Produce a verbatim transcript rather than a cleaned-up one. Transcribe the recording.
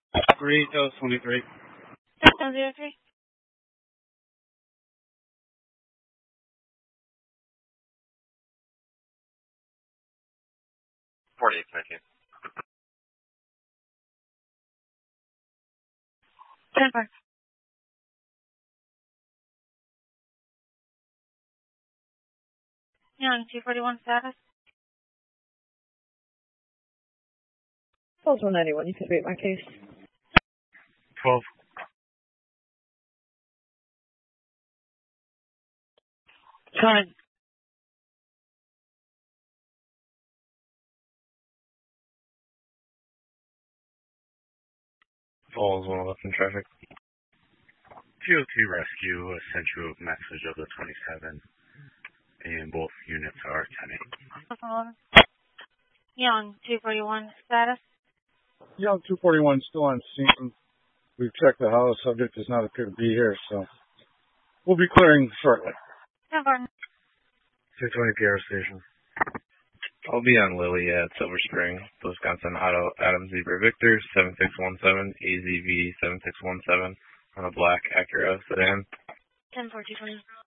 Burritos twenty-three. seven zero three. forty-eight, thank you. ten four. Young, two forty-one status. twelve one ninety-one, you could read my case. twelve. Current. Falls one left in traffic. T O T rescue uh, sent you a message of the twenty-seven, and both units are ten eight. Young, two forty-one status. Young two forty-one still on scene. We've checked the house. Subject does not appear to be here, so we'll be clearing shortly. ten four. six twenty P R station. I'll be on Lily at Silver Spring, Wisconsin Auto, Adam Zebra Victor, seven six one seven, A Z V seven six one seven, on a black Acura sedan. ten four two twenty.